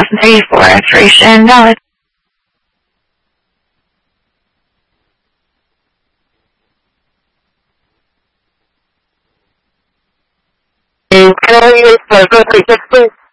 2034, expiration valid. Can I use the 36, please?